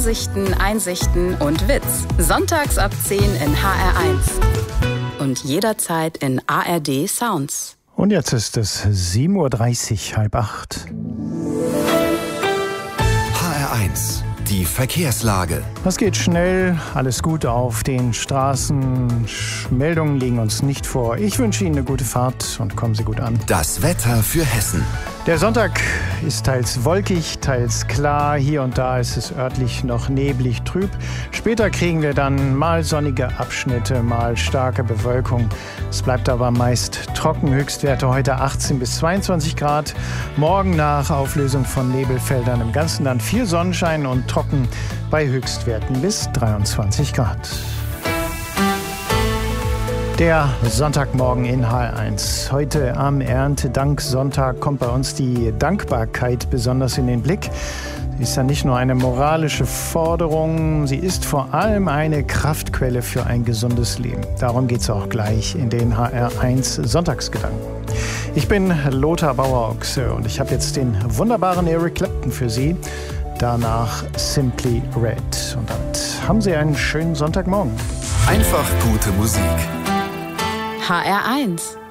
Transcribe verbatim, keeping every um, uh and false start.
Ansichten, Einsichten und Witz. Sonntags ab zehn in H R eins. Und jederzeit in A R D Sounds. Und jetzt ist es sieben Uhr dreißig, halb acht. H R eins, die Verkehrslage. Was geht schnell? Alles gut auf den Straßen. Meldungen liegen uns nicht vor. Ich wünsche Ihnen eine gute Fahrt und kommen Sie gut an. Das Wetter für Hessen. Der Sonntag ist teils wolkig, teils klar. Hier und da ist es örtlich noch neblig trüb. Später kriegen wir dann mal sonnige Abschnitte, mal starke Bewölkung. Es bleibt aber meist trocken. Höchstwerte heute achtzehn bis zweiundzwanzig Grad. Morgen nach Auflösung von Nebelfeldern im ganzen Land viel Sonnenschein und trocken bei Höchstwerten bis dreiundzwanzig Grad. Der Sonntagmorgen in H R eins. Heute am Erntedanksonntag kommt bei uns die Dankbarkeit besonders in den Blick. Sie ist ja nicht nur eine moralische Forderung, sie ist vor allem eine Kraftquelle für ein gesundes Leben. Darum geht es auch gleich in den H R eins Sonntagsgedanken. Ich bin Lothar Bauer-Ochse und ich habe jetzt den wunderbaren Eric Clapton für Sie. Danach Simply Red. Und damit haben Sie einen schönen Sonntagmorgen. Einfach gute Musik. H R eins.